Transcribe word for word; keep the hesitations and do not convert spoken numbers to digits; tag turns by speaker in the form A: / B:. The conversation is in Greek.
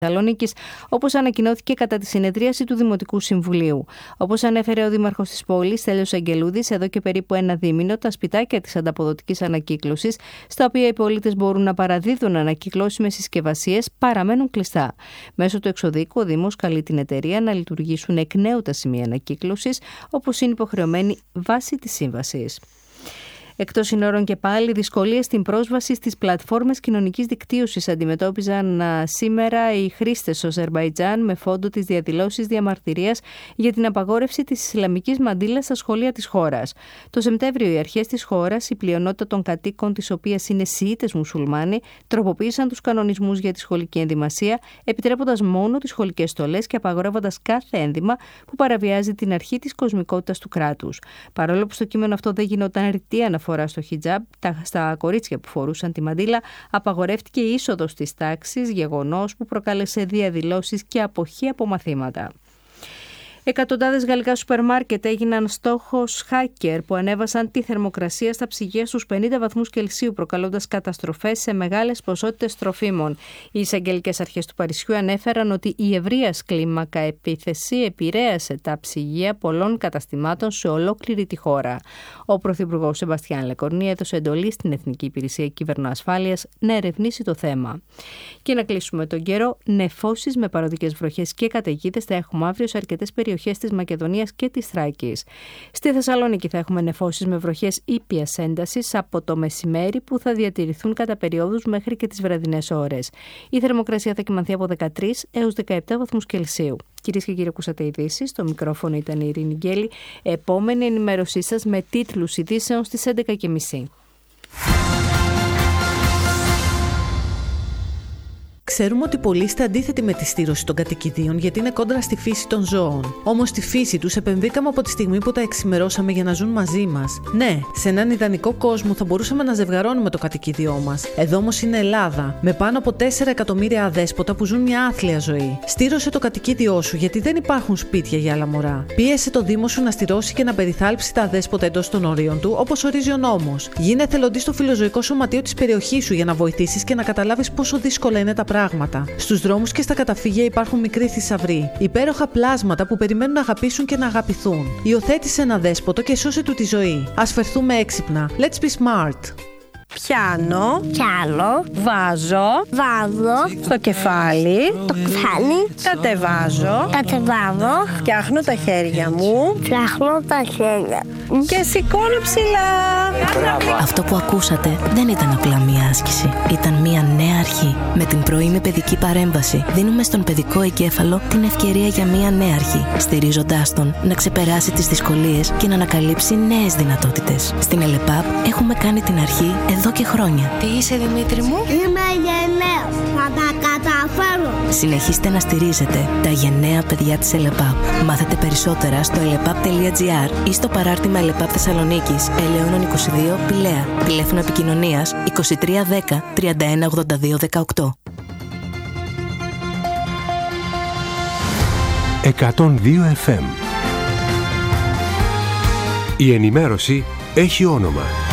A: Θεσσαλονίκης, όπως ανακοινώθηκε κατά τη συνεδρίαση του Δημοτικού Συμβουλίου. Όπως ανέφερε ο Δήμαρχος της πόλης, Στέλιος Αγγελούδης, εδώ και περίπου ένα δίμηνο τα σπιτάκια της ανταποδοτικής ανακύκλωσης, στα οποία οι πολίτες μπορούν να παραδίδουν ανακυκλώσιμες συσκευασίες, παραμένουν κλειστά. Μέσω του εξοδίκου, ο Δήμος καλεί την εταιρεία να λειτουργήσουν εκ νέου τα σημεία ανακύκλωσης, όπως είναι υποχρεωμένοι βάσει της σύμβασης. Εκτός συνόρων και πάλι, δυσκολίες στην πρόσβαση στις πλατφόρμες κοινωνικής δικτύωσης αντιμετώπιζαν σήμερα οι χρήστες στο Αζερμπαϊτζάν με φόντο τις διαδηλώσεις διαμαρτυρίας για την απαγόρευση της Ισλαμικής μαντήλας στα σχολεία της χώρας. Το Σεπτέμβριο οι αρχές της χώρας, η πλειονότητα των κατοίκων της οποίας είναι Σιήτες μουσουλμάνοι, τροποποίησαν τους κανονισμούς για τη σχολική ενδυμασία, επιτρέποντας μόνο τις σχολικές στολές και απαγορεύοντας κάθε ένδυμα που παραβιάζει την αρχή της κοσμικότητας του κράτους. Παρόλο που στο κείμενο αυτό δεν γινόταν ρητή αναφορά στο χιτζάμπ, στα κορίτσια που φορούσαν τη μαντήλα απαγορεύτηκε η είσοδος της τάξης, γεγονός που προκάλεσε διαδηλώσεις και αποχή από μαθήματα. Εκατοντάδες γαλλικά σούπερ μάρκετ έγιναν στόχος hacker που ανέβασαν τη θερμοκρασία στα ψυγεία στους πενήντα βαθμούς Κελσίου, προκαλώντας καταστροφές σε μεγάλες ποσότητες τροφίμων. Οι εισαγγελικές αρχές του Παρισιού ανέφεραν ότι η ευρείας κλίμακα επίθεση επηρέασε τα ψυγεία πολλών καταστημάτων σε ολόκληρη τη χώρα. Ο Πρωθυπουργός Σεμπαστιάν Λεκορνί έδωσε εντολή στην Εθνική Υπηρεσία Κυβερνοασφάλειας να ερευνήσει το θέμα. Και να κλείσουμε τον καιρό, νεφώσεις με παροδικές βροχές και καταιγίδες θα έχουμε αύριο σε αρκετές περιοχές της Μακεδονίας και της Θράκης. Στη Θεσσαλονίκη θα έχουμε νεφώσεις με βροχές ήπιας έντασης από το μεσημέρι που θα διατηρηθούν κατά περιόδους μέχρι και τις βραδινές ώρες. Η θερμοκρασία θα κυμανθεί από δεκατρείς έως δεκαεπτά βαθμούς Κελσίου. Κυρίες και κύριοι, ακούσατε ειδήσεις. Στο μικρόφωνο ήταν η Ειρήνη Γκέλη. Επόμενη ενημέρωσή σας με τίτλους ειδήσεων στις έντεκα και μισή.
B: Ξέρουμε ότι πολλοί είστε αντίθετοι με τη στήρωση των κατοικιδίων γιατί είναι κόντρα στη φύση των ζώων. Όμως στη φύση τους επενδύκαμε από τη στιγμή που τα εξημερώσαμε για να ζουν μαζί μας. Ναι, σε έναν ιδανικό κόσμο θα μπορούσαμε να ζευγαρώνουμε το κατοικίδιό μας. Εδώ όμως είναι Ελλάδα, με πάνω από τέσσερα εκατομμύρια αδέσποτα που ζουν μια άθλια ζωή. Στήρωσε το κατοικίδιό σου γιατί δεν υπάρχουν σπίτια για άλλα μωρά. Πίεσε το Δήμο σου να στηρώσει και να περιθάλψει τα αδέσποτα εντός των ορίων του, όπως ορίζει ο νόμος. Γίνε εθελοντής στο φιλοζωικό σωματείο της περιοχής σου για να βοηθήσεις και να καταλάβεις πόσο δύσκολα είναι τα πράγματα. Στους δρόμους και στα καταφύγια υπάρχουν μικροί θησαυροί, υπέροχα πλάσματα που περιμένουν να αγαπήσουν και να αγαπηθούν. Υιοθέτησε ένα δέσποτο και σώσε του τη ζωή. Ας φερθούμε έξυπνα. Let's be smart.
C: Πιάνω,
D: πιάνω,
C: βάζω,
D: βάζω,
C: στο κεφάλι,
D: το κεφάλι,
C: κατεβάζω,
D: κατεβάζω,
C: φτιάχνω τα χέρια μου,
D: φτιάχνω τα χέρια
C: και σηκώνω ψηλά.
E: Αυτό που ακούσατε δεν ήταν απλά μία άσκηση. Ήταν μία νέα αρχή. Με την πρωινή παιδική παρέμβαση δίνουμε στον παιδικό εγκέφαλο την ευκαιρία για μία νέα αρχή, στηρίζοντάς τον να ξεπεράσει τις δυσκολίες και να ανακαλύψει νέες δυνατότητες. Στην ΕΛΕΠΑΠ έχουμε κάνει την αρχή εδώ και χρόνια.
C: Τι είσαι, Δημήτρη μου?
D: Είμαι γενναίος, θα τα καταφέρω.
E: Συνεχίστε να στηρίζετε τα γενναία παιδιά της ΕΛΕΠΑΠ. Μάθετε περισσότερα στο ελεπαπ τελεία τζι άρ ή στο παράρτημα ΕΛΕΠΑΠ Θεσσαλονίκης, Ελαιώνων είκοσι δύο, Πηλαία. Τηλέφωνο επικοινωνίας είκοσι τρία δέκα τριάντα ένα ογδόντα δύο δεκαοκτώ.
F: εκατόν δύο εφ εμ. Η ενημέρωση έχει όνομα.